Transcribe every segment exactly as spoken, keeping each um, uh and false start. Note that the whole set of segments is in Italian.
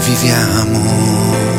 viviamo.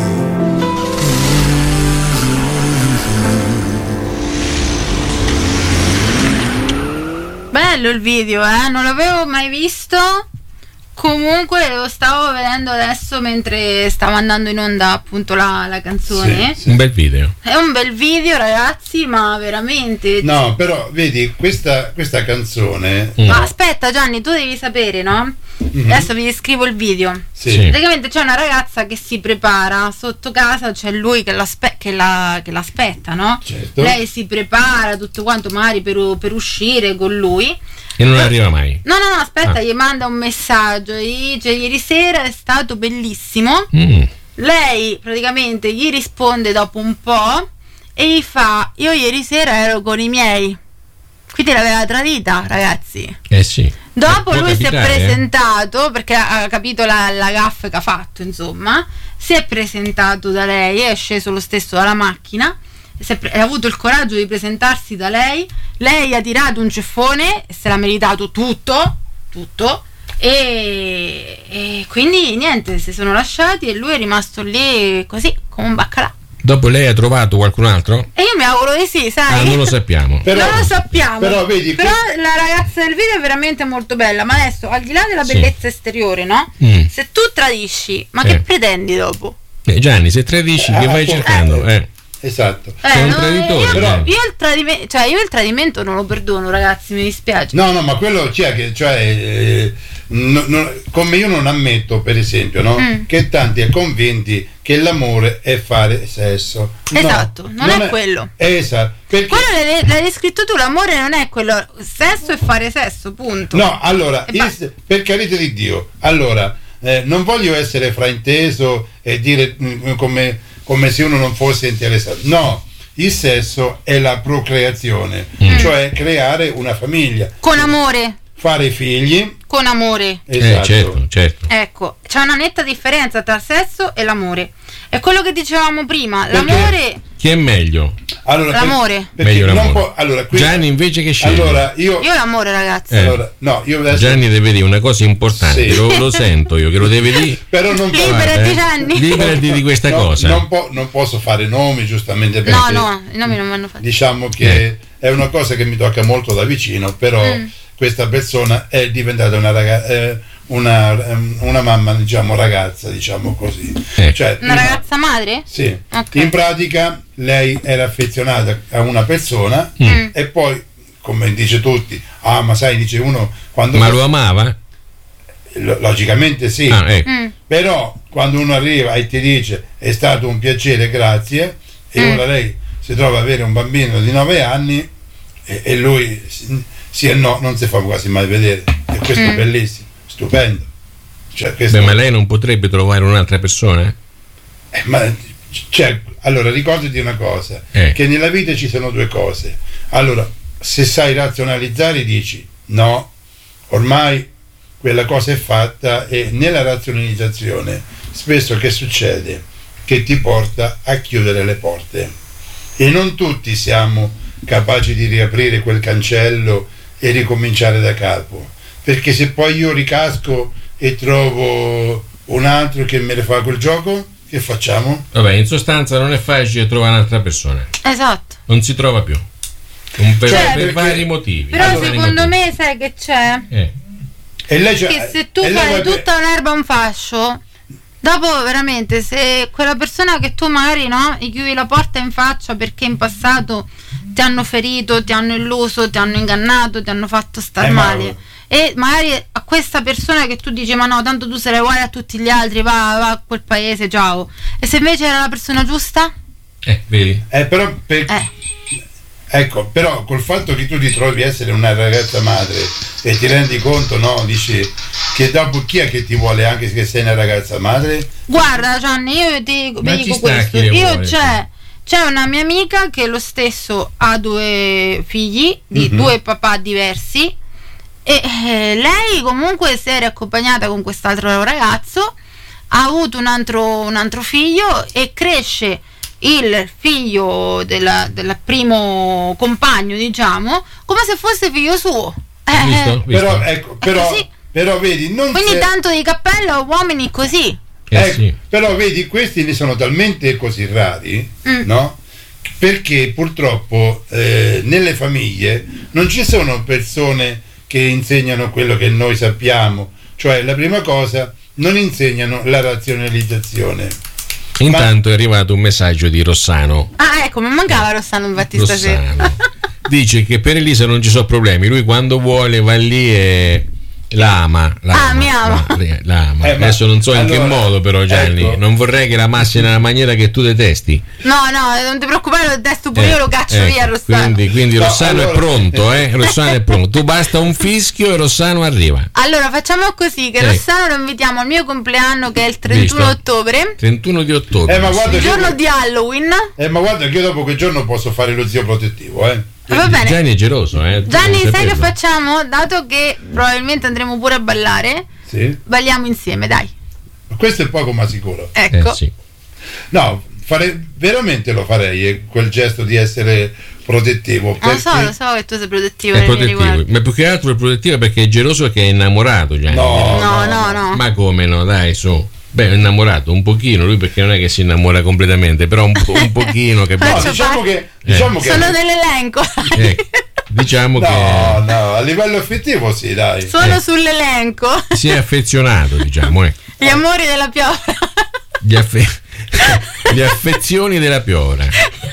Bello il video, eh? Non l'avevo mai visto. Comunque lo stavo vedendo adesso mentre stavo andando in onda appunto la, la canzone. Sì, sì. Un bel video. È un bel video, ragazzi, ma veramente. No, però vedi, questa, questa canzone. Mm. Ma aspetta, Gianni, tu devi sapere, no? Mm-hmm. Adesso vi descrivo il video. Sì. Sì. Praticamente c'è una ragazza che si prepara sotto casa, c'è lui che, l'aspe- che, la, che l'aspetta, no? Certo. Lei si prepara tutto quanto magari per, per uscire con lui. E non arriva mai. No, no, no, aspetta, ah. gli manda un messaggio. Gli dice: ieri sera è stato bellissimo. Mm. Lei praticamente gli risponde dopo un po' e gli fa: io ieri sera ero con i miei. Quindi l'aveva tradita, ragazzi. Eh sì. Dopo eh, lui si è presentato, eh? perché ha capito la, la gaffa che ha fatto, insomma. Si è presentato da lei, è sceso lo stesso dalla macchina. Ha avuto il coraggio di presentarsi da lei. Lei ha tirato un ceffone e se l'ha meritato tutto tutto e, e quindi niente, si sono lasciati e lui è rimasto lì così come un baccalà. Dopo lei ha trovato qualcun altro? E io mi auguro di sì, sai? Ah, non lo sappiamo. Però, non lo sappiamo. Però, vedi, però que- la ragazza del video è veramente molto bella. Ma adesso, al di là della sì. bellezza esteriore, no? Mm. Se tu tradisci, ma eh. che pretendi dopo? Eh, Gianni, se tradisci, eh, che vai cercando? Eh. eh. Esatto. Eh, Sei un no, traditore. Io, Però... io, il tradime- cioè, io il tradimento non lo perdono, ragazzi, mi dispiace. No, no, ma quello c'è che, cioè, eh, no, no, come io non ammetto, per esempio, no? Mm. Che tanti è convinti che l'amore è fare sesso. Esatto, no, non, non è, è quello. Esatto. Perché... Quello l'hai, l'hai descritto tu, l'amore non è quello. Sesso è fare sesso, punto. No, allora, il, per carità di Dio, allora, eh, non voglio essere frainteso e dire mh, come... come se uno non fosse interessato. No, il sesso è la procreazione, mm. cioè creare una famiglia. Con amore. Fare figli. Con amore. Esatto. Eh, certo, certo. Ecco, c'è una netta differenza tra sesso e l'amore. È quello che dicevamo prima, perché l'amore... Chi è meglio? Allora, l'amore. Per, meglio l'amore. Non può, allora, qui, Gianni invece che sceglie. Allora, io, io l'amore, ragazzi. Eh. Allora, no, io adesso... Gianni deve dire una cosa importante, sì. lo, lo sento io che lo deve dire. Però non liberati, eh. Gianni. Liberati di questa no, cosa. Non, po- non posso fare nomi, giustamente. Perché no, no, i nomi non vanno fatti. Diciamo che eh. è una cosa che mi tocca molto da vicino, però mm. questa persona è diventata una ragazza... Eh, Una, una mamma, diciamo, ragazza, diciamo così. Eh. Cioè, una ragazza madre? Sì. Okay. In pratica lei era affezionata a una persona mm. e poi, come dice tutti, ah, ma sai, dice uno quando. Ma lo amava? Logicamente sì. Ah, ecco. mm. Però quando uno arriva e ti dice è stato un piacere, grazie, e mm. ora lei si trova ad avere un bambino di nove anni e, e lui sì e no, non si fa quasi mai vedere. E questo mm. è bellissimo. Stupendo. Cioè, Beh, ma lei non potrebbe trovare un'altra persona? Eh, ma, cioè, allora ricordati una cosa, eh. che nella vita ci sono due cose. Allora, se sai razionalizzare dici no, ormai quella cosa è fatta, e nella razionalizzazione spesso che succede? Che ti porta a chiudere le porte. E non tutti siamo capaci di riaprire quel cancello e ricominciare da capo. Perché se poi io ricasco e trovo un altro che me ne fa quel gioco, che facciamo? Vabbè, in sostanza non è facile trovare un'altra persona. Esatto. Non si trova più. Un per, cioè, per vari motivi. Però allora, secondo me sai che c'è? Eh. E lei c'è, che se tu fai tutta per... un'erba un fascio, dopo veramente se quella persona che tu magari no, gli chiudi la porta in faccia perché in passato ti hanno ferito, ti hanno illuso, ti hanno ingannato, ti hanno fatto star eh, male. Ma... e magari a questa persona che tu dici ma no, tanto tu sarai uguale a tutti gli altri, va, va a quel paese, ciao, e se invece era la persona giusta? Eh, vedi? Eh, però per... eh. Ecco, però col fatto che tu ti trovi a essere una ragazza madre e ti rendi conto, no, dici che dopo chi è che ti vuole anche se sei una ragazza madre? Guarda Gianni, io ti dico questo, io vuole, c'è c'è una mia amica che lo stesso ha due figli di mm-hmm. due papà diversi. E eh, lei comunque si è riaccompagnata con quest'altro ragazzo, ha avuto un altro, un altro figlio e cresce il figlio del, del primo compagno, diciamo, come se fosse figlio suo. Eh, visto, visto. Però, ecco, però, però vedi, non quindi c'è... tanto di cappello uomini così. Eh, ecco, sì. Però vedi, questi ne sono talmente così rari, mm. no? Perché purtroppo eh, nelle famiglie non ci sono persone che insegnano quello che noi sappiamo, cioè la prima cosa, non insegnano la razionalizzazione. Intanto ma... è arrivato un messaggio di Rossano. Ah, ecco, mi mancava Rossano infatti Rossano. stasera. Dice che per Elisa non ci sono problemi, lui quando vuole va lì e la ama, la ah, ama, mi ama. La, la ama. Eh, Adesso non so allora, in che modo però Gianni, ecco. Non vorrei che la amassi nella maniera che tu detesti. No, no, non ti preoccupare, lo detesto pure eh, io, lo caccio ecco, via Rossano. Quindi, quindi no, Rossano allora... è pronto, eh? Rossano è pronto. Tu basta un fischio e Rossano arriva. Allora facciamo così, che eh. Rossano lo invitiamo al mio compleanno che è il trentuno Visto? ottobre. trentuno di ottobre. Eh, ma guarda il giorno io... di Halloween. Eh, ma guarda che io dopo quel giorno posso fare lo zio protettivo, eh. Va bene. Gianni è geloso, eh? Gianni, sai che facciamo? Dato che probabilmente andremo pure a ballare, sì. Balliamo insieme, dai. Questo è poco ma sicuro. Ecco. Eh, sì. No, fare, veramente lo farei, eh, quel gesto di essere protettivo. Ah, lo so, lo so che tu sei protettivo. È protettivo, ma più che altro è protettivo perché è geloso che è innamorato, Gianni. No, no, no, no. Ma come no, dai, su. Beh, è innamorato un pochino, lui perché non è che si innamora completamente, però un, po- un pochino, capito? No, diciamo che, diciamo eh. che sono nell'elenco. Eh, diciamo no, che no, no, a livello affettivo sì, dai. Sono eh. sull'elenco. Si è affezionato, diciamo, eh. Gli amori della piovra. Gli, affe- Gli affezioni della piovra.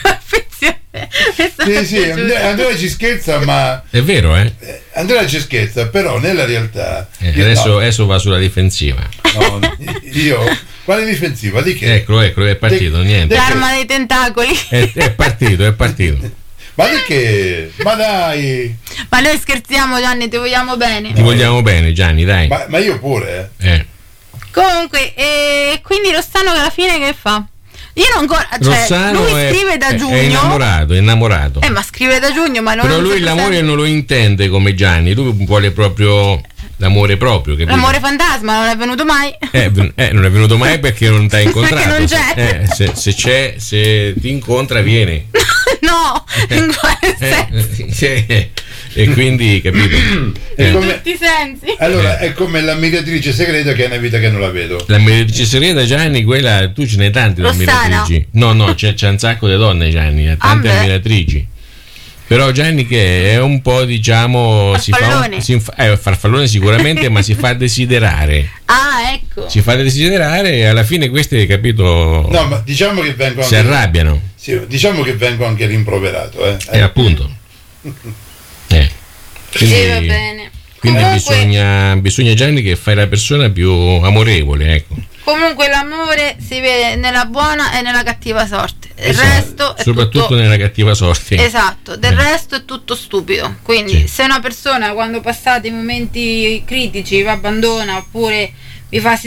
Sì, sì, Andrea, Andrea ci scherza, ma è vero, eh? Andrea ci scherza, però nella realtà eh, adesso, no. adesso va sulla difensiva. No, io quale difensiva? Di che? Eccolo, eccolo, è partito, De, niente. L'arma dei tentacoli. È, è partito, è partito. Ma di che? Ma dai! Ma noi scherziamo, Gianni, ti vogliamo bene. Ti vogliamo bene, Gianni, dai. Ma, ma io pure, eh. eh. Comunque, e quindi Rossano che alla fine che fa? Io non ancora, cioè, Rossano lui è, scrive da giugno. È innamorato, è innamorato. Eh, ma scrive da giugno, ma non però lui l'amore non lo intende come Gianni, lui vuole proprio l'amore proprio, capito? L'amore fantasma non è venuto mai. Eh, eh, non è venuto mai perché non ti ha incontrato. Perché non c'è. Eh, se, se c'è, se ti incontra vieni. No, in quale senso? Eh, e quindi, capito? È come, in tutti i sensi. Allora, è come la mediatrice segreta che è una vita che non la vedo. La mediatrice segreta, Gianni, quella, tu ce n'hai tante di ammiratrici. No, no, c'è, c'è un sacco di donne, Gianni, ha tante ah, ammiratrici. Però Gianni che è un po', diciamo, si fa un, si inf- eh, farfallone sicuramente, ma si fa desiderare. Ah, ecco. Si fa desiderare e alla fine queste, capito? No, ma diciamo che vengo si anche, arrabbiano. Sì, diciamo che vengo anche rimproverato, eh. Eh, appunto. Eh. Quindi, sì, va bene. Quindi Comunque, bisogna, bisogna Gianni che fai la persona più amorevole, ecco. Comunque l'amore si vede nella buona e nella cattiva sorte. Il esatto. resto è soprattutto tutto... nella cattiva sorte. Esatto, del eh. resto è tutto stupido. Quindi sì. se una persona quando passate i momenti critici vi abbandona oppure vi fa